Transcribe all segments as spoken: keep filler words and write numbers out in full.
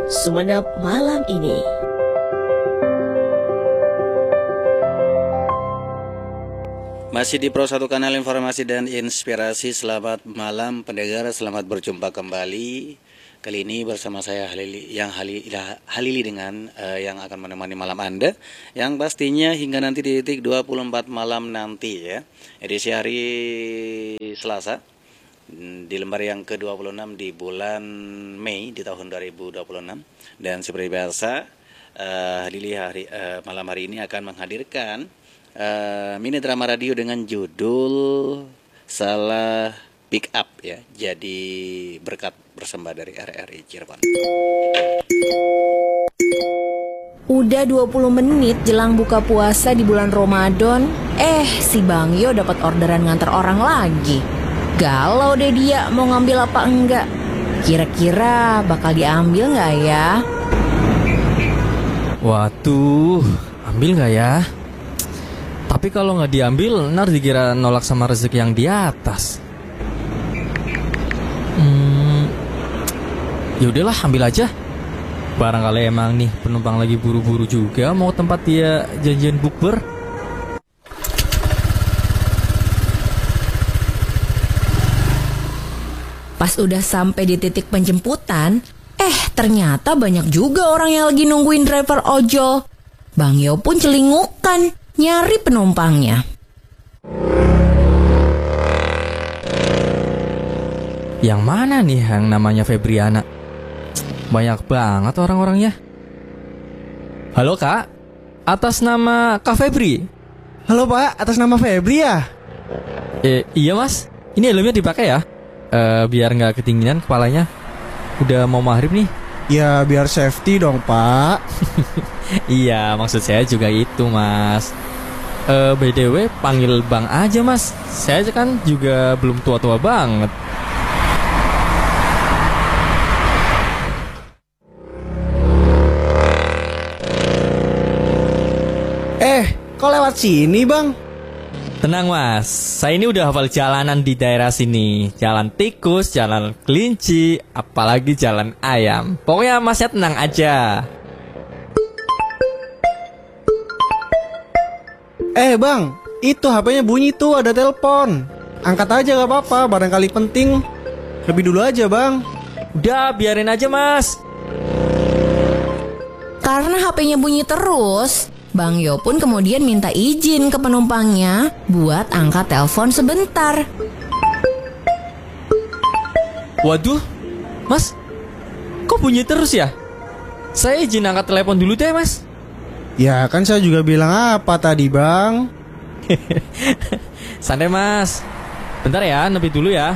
Sumenep malam ini. Masih di Pro satu Kanal Informasi dan Inspirasi. Selamat malam pendengar, selamat berjumpa kembali. Kali ini bersama saya Halili, yang Halili, Halili dengan uh, yang akan menemani malam Anda, yang pastinya hingga nanti di titik dua puluh empat malam nanti ya. Edisi hari Selasa di lembar yang ke dua puluh enam di bulan Mei di tahun dua ribu dua puluh enam. Dan seperti biasa uh, Halili hari, uh, malam hari ini akan menghadirkan Uh, mini drama radio dengan judul Salah Pick Up ya. Jadi berkat bersembah dari R R I Cirebon. Udah dua puluh menit jelang buka puasa di bulan Ramadan, eh si Bang Yo dapat orderan nganter orang lagi. Galau deh dia mau ngambil apa enggak. Kira-kira bakal diambil nggak ya? Waduh, ambil nggak ya? Tapi kalau nggak diambil, ntar dikira nolak sama rezeki yang di atas. Hmm, yaudahlah ambil aja. Barangkali emang nih penumpang lagi buru-buru juga mau tempat dia janjian bukber. Pas udah sampai di titik penjemputan, eh ternyata banyak juga orang yang lagi nungguin driver ojol. Bang Yo pun celingukan nyari penumpangnya. Yang mana nih yang namanya Febriana? Banyak banget orang-orangnya. Halo Kak, atas nama Kak Febri. Halo Pak, atas nama Febri ya? Eh, iya Mas, ini helmnya dipakai ya? Eh, biar nggak ketinggian kepalanya. Udah mau maghrib nih. Ya biar safety dong Pak. Iya, maksud saya juga itu Mas. uh, B D W panggil Bang aja Mas. Saya kan juga belum tua-tua banget. Eh, kok lewat sini Bang? Tenang Mas, saya ini udah hafal jalanan di daerah sini. Jalan tikus, jalan kelinci, apalagi jalan ayam. Pokoknya Masnya tenang aja. Eh Bang, itu H P-nya bunyi tuh, ada telepon. Angkat aja gak apa-apa, barangkali penting. Lebih dulu aja Bang. Udah, biarin aja Mas. Karena H P-nya bunyi terus, Bang Yo pun kemudian minta izin ke penumpangnya buat angkat telepon sebentar. Waduh, Mas, kok bunyi terus ya? Saya izin angkat telepon dulu deh Mas. Ya kan saya juga bilang apa tadi Bang? Santai Mas. Bentar ya, nepi dulu ya.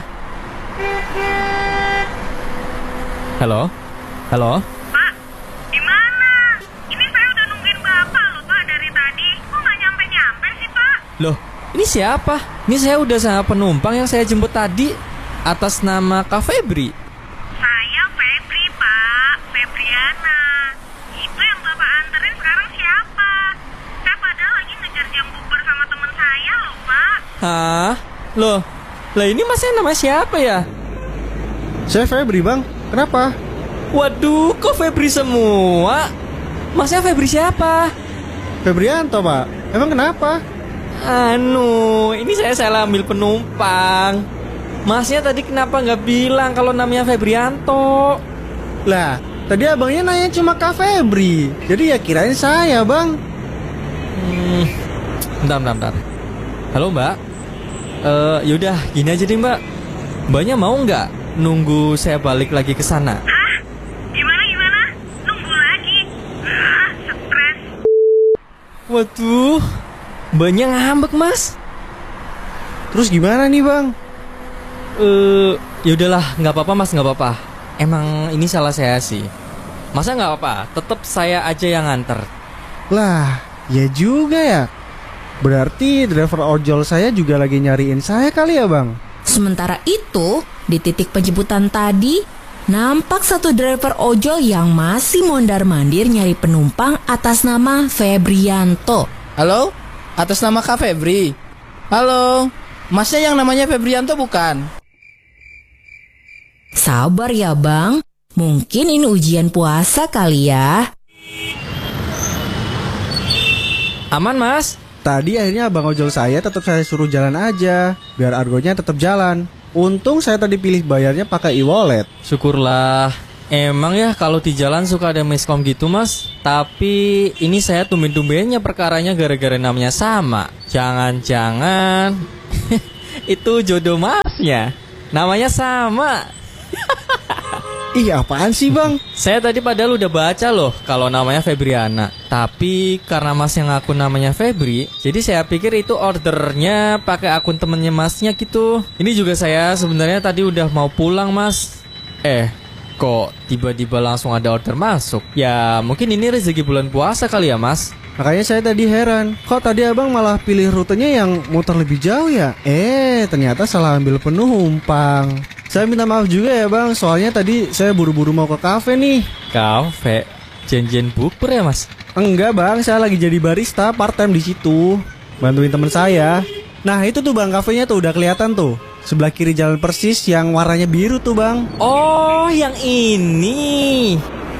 Halo? Halo? Pak, di mana? Ini saya udah nungguin Bapak loh Pak dari tadi. Kok nggak nyampe-nyampe sih Pak? Loh, ini siapa? Ini saya udah sama penumpang yang saya jemput tadi atas nama Kak Febri. Saya Febri Pak, Febriana. Itu yang Bapak anterin sekarang siapa? Saya padahal lagi ngejar jam bukber sama temen saya loh Pak. Hah? Loh, lah ini masnya nama siapa ya? Saya Febri Bang, kenapa? Waduh, kok Febri semua? Masnya Febri siapa? Febrianto Pak, emang kenapa? Anu, ini saya salah ambil penumpang. Masnya tadi kenapa nggak bilang kalau namanya Febrianto? Lah, tadi abangnya nanya cuma Kak Febri. Jadi ya kirain saya Bang. Hmm, bentar, bentar, bentar. Halo Mbak. Eh, yaudah, gini aja deh Mbak. Mbaknya mau nggak nunggu saya balik lagi ke sana? Hah? Gimana gimana? Nunggu lagi? Ah, stres. Waduh, Mbaknya ngambek Mas. Terus gimana nih Bang? Eh, yaudahlah, nggak apa-apa Mas, nggak apa-apa. Emang ini salah saya sih. Masa nggak apa-apa? Tetap saya aja yang nganter. Lah, ya juga ya. Berarti driver ojol saya juga lagi nyariin saya kali ya Bang? Sementara itu, di titik penjemputan tadi, nampak satu driver ojol yang masih mondar-mandir nyari penumpang atas nama Febrianto. Halo? Atas nama Kak Febri? Halo? Masnya yang namanya Febrianto bukan? Sabar ya Bang, Mungkin ini ujian puasa kali ya. Aman mas? Tadi akhirnya abang ojol saya tetap saya suruh jalan aja, biar argonya tetap jalan. Untung saya tadi pilih bayarnya pakai e-wallet. Syukurlah. Emang ya kalau di jalan suka ada miskom gitu mas. Tapi ini saya tumben-tumbennya perkaranya gara-gara namanya sama. Jangan-jangan itu jodoh masnya. Namanya sama. Ih, apaan sih bang? Saya tadi padahal udah baca loh kalau namanya Febriana. Tapi karena mas yang ngaku namanya Febri, jadi saya pikir itu ordernya pakai akun temennya masnya gitu. Ini juga saya sebenarnya tadi udah mau pulang mas. Eh, kok tiba-tiba langsung ada order masuk? Ya mungkin ini rezeki bulan puasa kali ya mas. Makanya saya tadi heran, kok tadi abang malah pilih rutenya yang muter lebih jauh ya? Eh, ternyata salah ambil penumpang. Saya minta maaf juga ya bang, soalnya tadi saya buru-buru mau ke kafe nih. Kafe? Janjian bukber ya mas? Enggak bang, saya lagi jadi barista part time di situ, bantuin teman saya. Nah itu tuh bang, kafenya tuh udah kelihatan tuh, sebelah kiri jalan persis yang warnanya biru tuh bang. Oh, yang ini.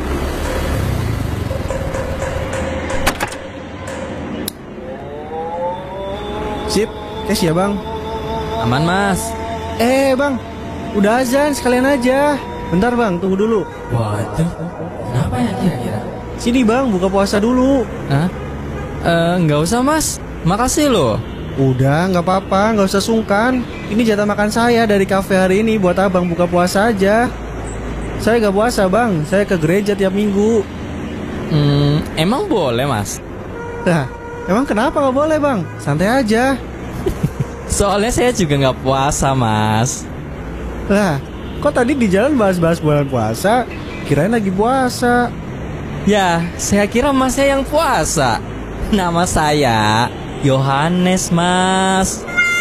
Sip, cash ya bang. Aman mas. Eh bang, udah azan sekalian aja. Bentar bang, tunggu dulu. Waduh, kenapa ya kira-kira? Sini bang, buka puasa dulu. Hah? Eh, nggak usah mas, makasih loh. Udah, nggak apa-apa, nggak usah sungkan. Ini jatah makan saya dari kafe hari ini buat abang buka puasa aja. Saya nggak puasa bang, saya ke gereja tiap minggu. Hmm, emang boleh mas? Lah, emang kenapa nggak boleh bang? Santai aja. Soalnya saya juga nggak puasa mas. Lah, kok tadi di jalan bahas-bahas bulan puasa, kirain lagi puasa. Ya, saya kira masnya yang puasa. Nama saya Yohanes mas.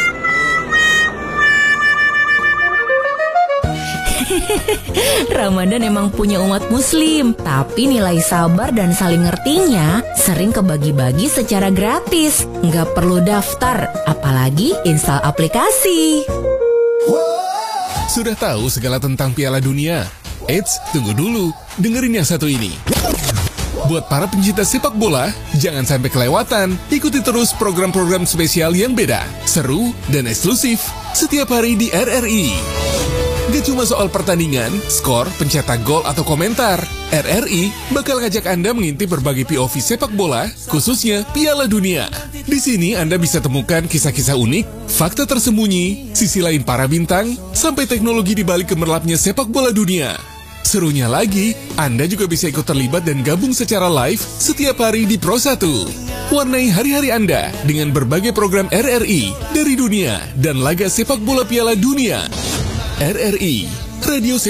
Ramadan emang punya umat muslim, tapi nilai sabar dan saling ngertinya sering kebagi-bagi secara gratis. Nggak perlu daftar, apalagi install aplikasi. Sudah tahu segala tentang Piala Dunia? Eits, tunggu dulu, dengerin yang satu ini. Buat para pencinta sepak bola, jangan sampai kelewatan. Ikuti terus program-program spesial yang beda, seru, dan eksklusif setiap hari di R R I. Gak cuma soal pertandingan, skor, pencetak gol, atau komentar. R R I bakal ngajak Anda mengintip berbagai P O V sepak bola, khususnya Piala Dunia. Di sini Anda bisa temukan kisah-kisah unik, fakta tersembunyi, sisi lain para bintang, sampai teknologi di balik gemerlapnya sepak bola dunia. Serunya lagi, Anda juga bisa ikut terlibat dan gabung secara live setiap hari di Pro satu. Warnai hari-hari Anda dengan berbagai program R R I dari dunia dan laga sepak bola Piala Dunia. R R I, Radio